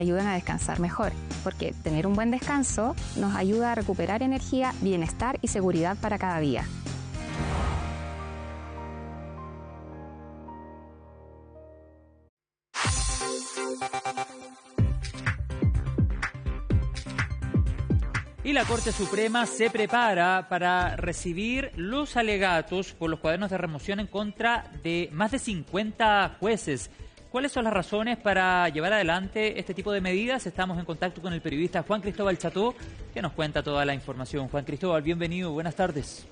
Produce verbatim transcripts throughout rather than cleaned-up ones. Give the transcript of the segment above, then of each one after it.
ayudan a descansar mejor, porque tener un buen descanso nos ayuda a recuperar energía, bienestar y seguridad para cada día. Y la Corte Suprema se prepara para recibir los alegatos por los cuadernos de remoción en contra de más de cincuenta jueces. ¿Cuáles son las razones para llevar adelante este tipo de medidas? Estamos en contacto con el periodista Juan Cristóbal Cható, que nos cuenta toda la información. Juan Cristóbal, bienvenido, buenas tardes.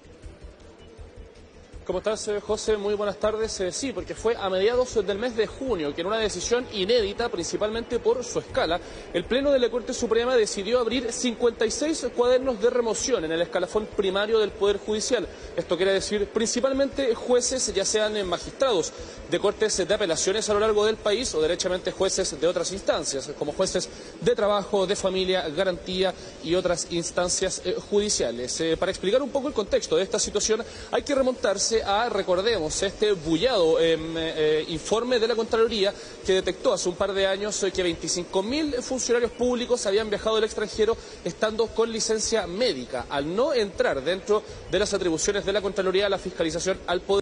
¿Cómo estás, José? Muy buenas tardes. Eh, sí, porque fue a mediados del mes de junio que en una decisión inédita, principalmente por su escala, el Pleno de la Corte Suprema decidió abrir cincuenta y seis cuadernos de remoción en el escalafón primario del Poder Judicial. Esto quiere decir principalmente jueces, ya sean magistrados de cortes de apelaciones a lo largo del país o derechamente jueces de otras instancias, como jueces de trabajo, de familia, garantía y otras instancias eh, judiciales. Eh, para explicar un poco el contexto de esta situación, hay que remontarse a, recordemos, este bullado eh, eh, informe de la Contraloría que detectó hace un par de años eh, que veinticinco mil funcionarios públicos habían viajado al extranjero estando con licencia médica. Al no entrar dentro de las atribuciones de la Contraloría a la fiscalización al poder,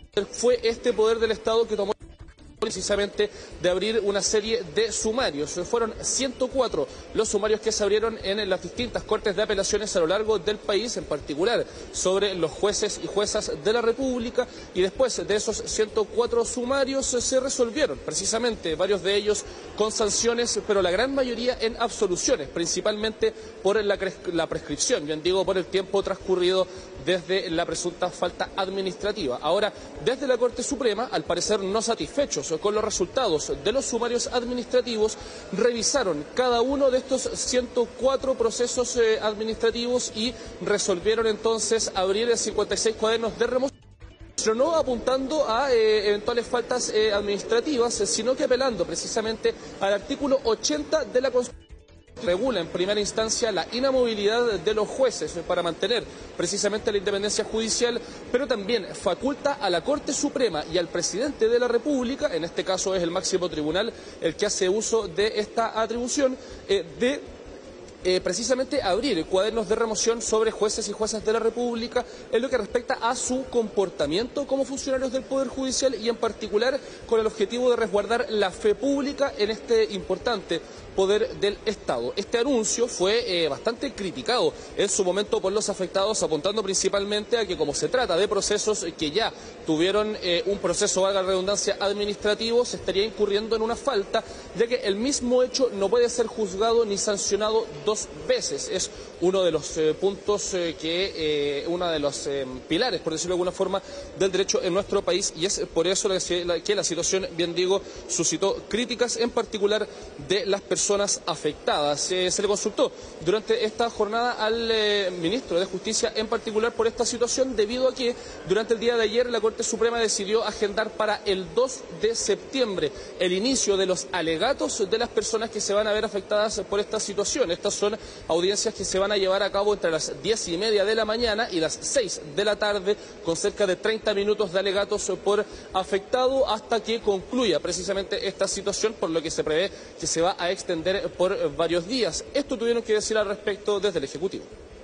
fue este poder del Estado que tomó precisamente de abrir una serie de sumarios. Fueron ciento cuatro los sumarios que se abrieron en las distintas cortes de apelaciones a lo largo del país, en particular sobre los jueces y juezas de la República, y después de esos ciento cuatro sumarios se resolvieron precisamente varios de ellos con sanciones, pero la gran mayoría en absoluciones, principalmente por la, la prescripción, bien digo, por el tiempo transcurrido desde la presunta falta administrativa. Ahora, desde la Corte Suprema, al parecer no satisfechos con los resultados de los sumarios administrativos, revisaron cada uno de estos ciento cuatro procesos eh, administrativos y resolvieron entonces abrir cincuenta y seis cuadernos de remoción, pero no apuntando a eh, eventuales faltas eh, administrativas, sino que apelando precisamente al artículo ochenta de la Constitución. Regula en primera instancia la inamovilidad de los jueces para mantener precisamente la independencia judicial, pero también faculta a la Corte Suprema y al presidente de la República, en este caso es el máximo tribunal el que hace uso de esta atribución, eh, de Eh, precisamente abrir cuadernos de remoción sobre jueces y juezas de la República en lo que respecta a su comportamiento como funcionarios del Poder Judicial y en particular con el objetivo de resguardar la fe pública en este importante poder del Estado. Este anuncio fue eh, bastante criticado en su momento por los afectados, apuntando principalmente a que como se trata de procesos que ya tuvieron eh, un proceso, valga la redundancia, administrativo, se estaría incurriendo en una falta, ya que el mismo hecho no puede ser juzgado ni sancionado dos veces. Es uno de los eh, puntos eh, que, eh, uno de los eh, pilares, por decirlo de alguna forma, del derecho en nuestro país, y es por eso la, que la situación, bien digo, suscitó críticas, en particular de las personas afectadas. Eh, se le consultó durante esta jornada al eh, ministro de Justicia, en particular por esta situación, debido a que durante el día de ayer la Corte Suprema decidió agendar para el dos de septiembre el inicio de los alegatos de las personas que se van a ver afectadas por esta situación. Estas son audiencias que se van a llevar a cabo entre las diez y media de la mañana y las seis de la tarde, con cerca de treinta minutos de alegatos por afectado, hasta que concluya precisamente esta situación, por lo que se prevé que se va a extender por varios días. Esto tuvieron que decir al respecto desde el Ejecutivo.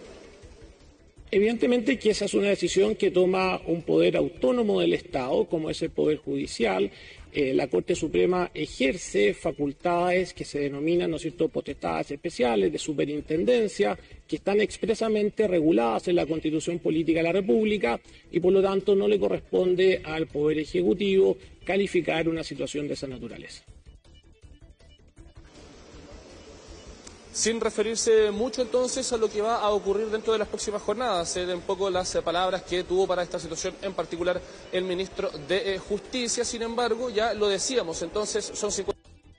Evidentemente que esa es una decisión que toma un poder autónomo del Estado, como es el Poder Judicial. Eh, la Corte Suprema ejerce facultades que se denominan, ¿no es cierto?, potestades especiales de superintendencia, que están expresamente reguladas en la Constitución Política de la República, y por lo tanto no le corresponde al Poder Ejecutivo calificar una situación de esa naturaleza. Sin referirse mucho entonces a lo que va a ocurrir dentro de las próximas jornadas, eh, un poco las eh, palabras que tuvo para esta situación en particular el ministro de eh, Justicia. Sin embargo, ya lo decíamos, entonces son cincuenta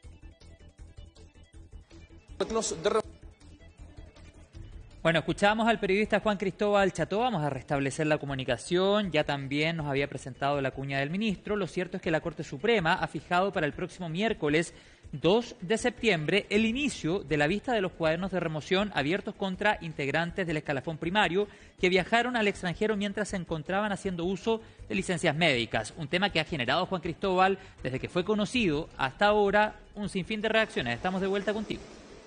de... Bueno, escuchábamos al periodista Juan Cristóbal Cható. Vamos a restablecer la comunicación. Ya también nos había presentado la cuña del ministro. Lo cierto es que la Corte Suprema ha fijado para el próximo miércoles dos de septiembre el inicio de la vista de los cuadernos de remoción abiertos contra integrantes del escalafón primario que viajaron al extranjero mientras se encontraban haciendo uso de licencias médicas. Un tema que ha generado, Juan Cristóbal, desde que fue conocido hasta ahora, un sinfín de reacciones. Estamos de vuelta contigo.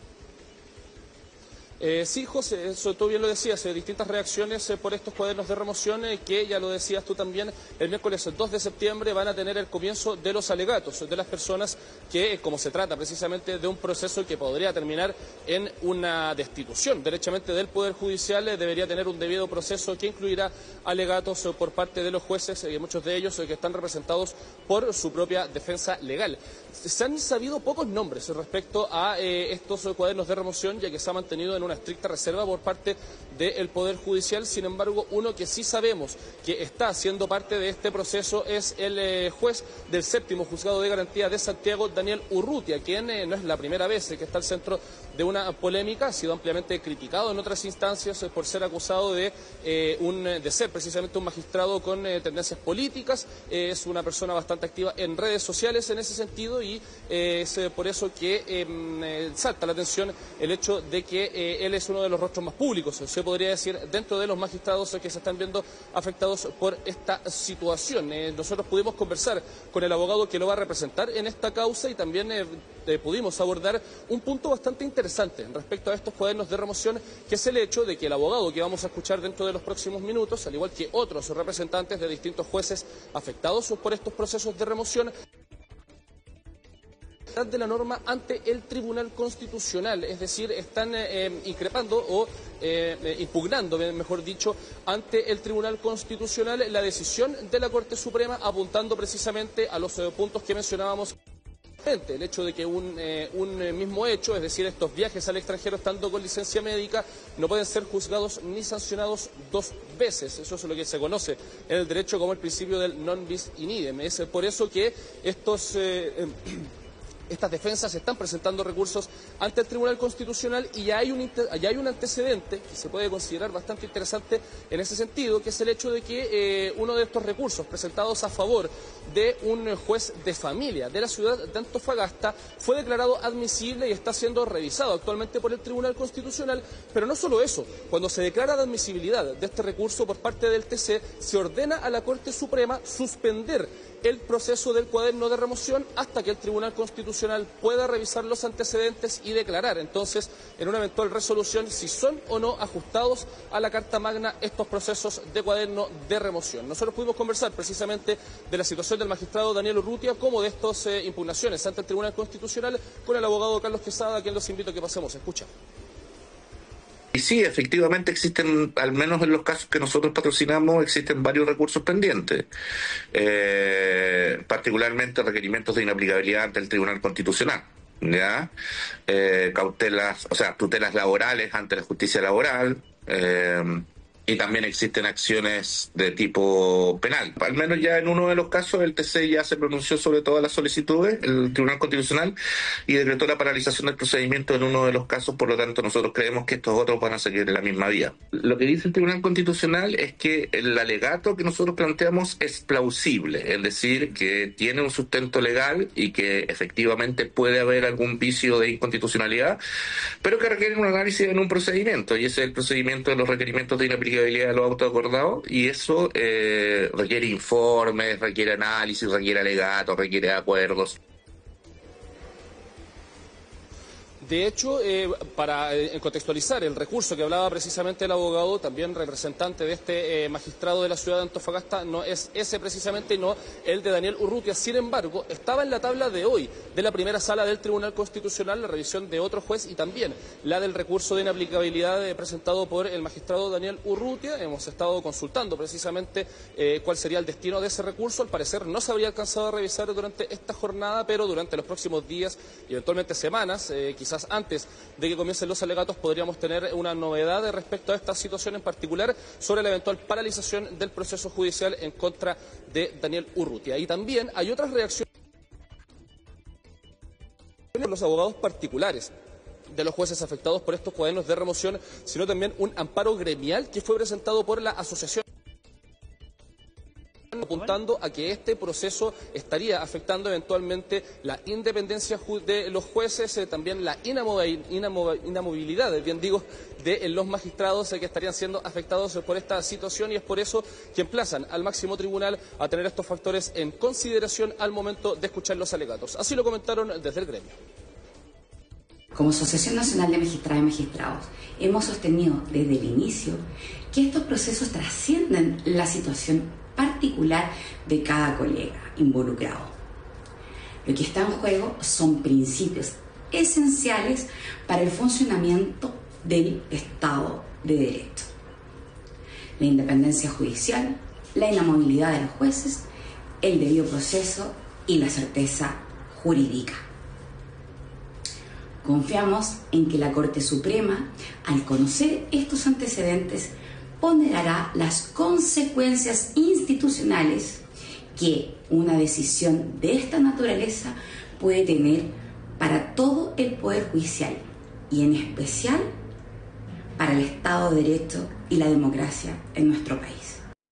Eh, sí, José, eso tú bien lo decías, eh, distintas reacciones eh, por estos cuadernos de remoción eh, que, ya lo decías tú también, el miércoles dos de septiembre van a tener el comienzo de los alegatos de las personas que, eh, como se trata precisamente de un proceso que podría terminar en una destitución derechamente del Poder Judicial, eh, debería tener un debido proceso que incluirá alegatos eh, por parte de los jueces, eh, muchos de ellos eh, que están representados por su propia defensa legal. Se han sabido pocos nombres respecto a eh, estos eh, cuadernos de remoción, ya que se ha mantenido en una estricta reserva por parte del Poder Judicial. Sin embargo, uno que sí sabemos que está siendo parte de este proceso es el eh, juez del séptimo Juzgado de Garantía de Santiago, Daniel Urrutia, quien eh, no es la primera vez eh, que está al centro de una polémica, ha sido ampliamente criticado en otras instancias eh, por ser acusado de, eh, un, de ser precisamente un magistrado con eh, tendencias políticas, eh, es una persona bastante activa en redes sociales en ese sentido y eh, es eh, por eso que eh, salta la atención el hecho de que eh, él es uno de los rostros más públicos, se podría decir, dentro de los magistrados que se están viendo afectados por esta situación. Eh, nosotros pudimos conversar con el abogado que lo va a representar en esta causa y también eh, eh, pudimos abordar un punto bastante interesante respecto a estos cuadernos de remoción, que es el hecho de que el abogado que vamos a escuchar dentro de los próximos minutos, al igual que otros representantes de distintos jueces afectados por estos procesos de remoción, de la norma ante el Tribunal Constitucional, es decir, están eh, increpando o eh, impugnando, mejor dicho, ante el Tribunal Constitucional la decisión de la Corte Suprema, apuntando precisamente a los eh, puntos que mencionábamos. El hecho de que un, eh, un mismo hecho, es decir, estos viajes al extranjero estando con licencia médica, no pueden ser juzgados ni sancionados dos veces. Eso es lo que se conoce en el derecho como el principio del non bis in idem. Es por eso que estos... Eh, eh, Estas defensas están presentando recursos ante el Tribunal Constitucional y ya hay, un, ya hay un antecedente que se puede considerar bastante interesante en ese sentido, que es el hecho de que eh, uno de estos recursos presentados a favor de un juez de familia de la ciudad de Antofagasta fue declarado admisible y está siendo revisado actualmente por el Tribunal Constitucional. Pero no solo eso, cuando se declara la admisibilidad de este recurso por parte del T C, se ordena a la Corte Suprema suspender el proceso del cuaderno de remoción hasta que el Tribunal Constitucional pueda revisar los antecedentes y declarar entonces en una eventual resolución si son o no ajustados a la Carta Magna estos procesos de cuaderno de remoción. Nosotros pudimos conversar precisamente de la situación del magistrado Daniel Urrutia como de estas eh, impugnaciones ante el Tribunal Constitucional con el abogado Carlos Quesada, a quien los invito a que pasemos. Escucha. Y sí, efectivamente existen, al menos en los casos que nosotros patrocinamos, existen varios recursos pendientes, eh, particularmente requerimientos de inaplicabilidad ante el Tribunal Constitucional, ¿ya? Eh, cautelas, o sea, tutelas laborales ante la justicia laboral, eh, y también existen acciones de tipo penal. Al menos ya en uno de los casos el T C ya se pronunció sobre todas las solicitudes, el Tribunal Constitucional, y decretó la paralización del procedimiento en uno de los casos. Por lo tanto, nosotros creemos que estos otros van a seguir en la misma vía. Lo que dice el Tribunal Constitucional es que el alegato que nosotros planteamos es plausible, es decir, que tiene un sustento legal y que efectivamente puede haber algún vicio de inconstitucionalidad, pero que requiere un análisis en un procedimiento, y ese es el procedimiento de los requerimientos de inaplicabilidad de los autos acordados, y eso eh, requiere informes, requiere análisis, requiere alegatos, requiere acuerdos. De hecho, eh, para eh, contextualizar el recurso que hablaba precisamente el abogado, también representante de este eh, magistrado de la ciudad de Antofagasta, no es ese precisamente, no el de Daniel Urrutia. Sin embargo, estaba en la tabla de hoy de la primera sala del Tribunal Constitucional la revisión de otro juez y también la del recurso de inaplicabilidad eh, presentado por el magistrado Daniel Urrutia. Hemos estado consultando precisamente eh, cuál sería el destino de ese recurso. Al parecer no se habría alcanzado a revisar durante esta jornada, pero durante los próximos días y eventualmente semanas, eh, quizás antes de que comiencen los alegatos, podríamos tener una novedad respecto a esta situación en particular sobre la eventual paralización del proceso judicial en contra de Daniel Urrutia. Y también hay otras reacciones de los abogados particulares de los jueces afectados por estos cuadernos de remoción, sino también un amparo gremial que fue presentado por la Asociación apuntando a que este proceso estaría afectando eventualmente la independencia de los jueces, eh, también la inamovilidad, bien digo, de los magistrados eh, que estarían siendo afectados eh, por esta situación, y es por eso que emplazan al máximo tribunal a tener estos factores en consideración al momento de escuchar los alegatos. Así lo comentaron desde el gremio. Como Asociación Nacional de Magistradas y Magistrados, hemos sostenido desde el inicio que estos procesos trascienden la situación particular de cada colega involucrado. Lo que está en juego son principios esenciales para el funcionamiento del Estado de Derecho: la independencia judicial, la inamovilidad de los jueces, el debido proceso y la certeza jurídica. Confiamos en que la Corte Suprema, al conocer estos antecedentes, ponderará las consecuencias institucionales que una decisión de esta naturaleza puede tener para todo el Poder Judicial y en especial para el Estado de Derecho y la democracia en nuestro país.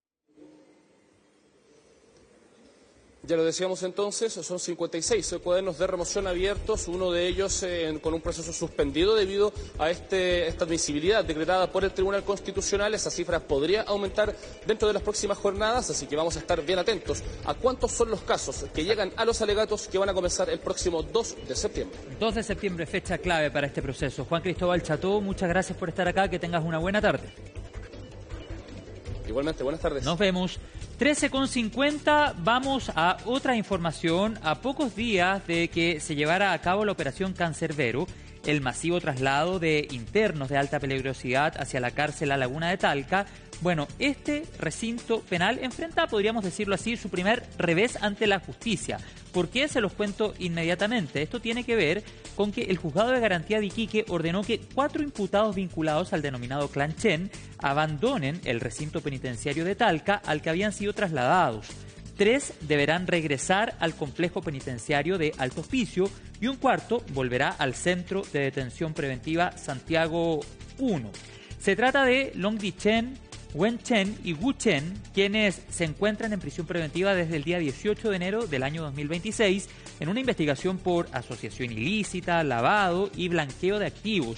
Ya lo decíamos entonces, son cincuenta y seis cuadernos de remoción abiertos, uno de ellos eh, con un proceso suspendido debido a este, esta admisibilidad decretada por el Tribunal Constitucional. Esa cifra podría aumentar dentro de las próximas jornadas, así que vamos a estar bien atentos a cuántos son los casos que llegan a los alegatos que van a comenzar el próximo dos de septiembre. dos de septiembre, fecha clave para este proceso. Juan Cristóbal Cható, muchas gracias por estar acá, que tengas una buena tarde. Igualmente, buenas tardes. Nos vemos. trece con cincuenta, vamos a otra información. A pocos días de que se llevara a cabo la operación Cancerbero, el masivo traslado de internos de alta peligrosidad hacia la cárcel La Laguna de Talca, bueno, este recinto penal enfrenta, podríamos decirlo así, su primer revés ante la justicia. ¿Por qué? Se los cuento inmediatamente. Esto tiene que ver con que el Juzgado de Garantía de Iquique ordenó que cuatro imputados vinculados al denominado Clan Chen abandonen el recinto penitenciario de Talca al que habían sido trasladados. Tres deberán regresar al complejo penitenciario de Alto Hospicio y un cuarto volverá al Centro de Detención Preventiva Santiago uno. Se trata de Long Di Chen, Wen Chen y Wu Chen, quienes se encuentran en prisión preventiva desde el día dieciocho de enero del año dos mil veintiséis en una investigación por asociación ilícita, lavado y blanqueo de activos.